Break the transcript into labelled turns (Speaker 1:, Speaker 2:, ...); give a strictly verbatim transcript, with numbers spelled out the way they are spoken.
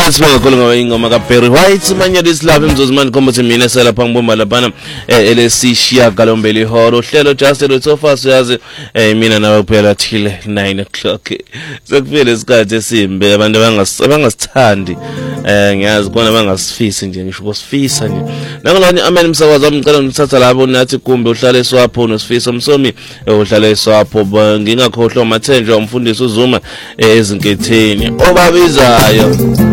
Speaker 1: sibonga kakhulu ngoba ingoma ka Barry White manje isilapha imzuzu manje komba ukuthi mina sela phambi bomba laphana elesishiya galombeli horo hlelo just lo sofas yazi mina nawe kuphela thile nine o'clock sekuphele isikhathi esimbe abantu abangasithandi eh ngiyazi kona abangasifisi nje ngisho bosifisa nje nakulani amen umsakazo wami ngicela ngithatha lapho nathi kumbe uhlala eswapho nosifisa umsomi uhlala eswapho ngingakhohlwa umathenjwa umfundisi uZuma ezinketheni obabizayo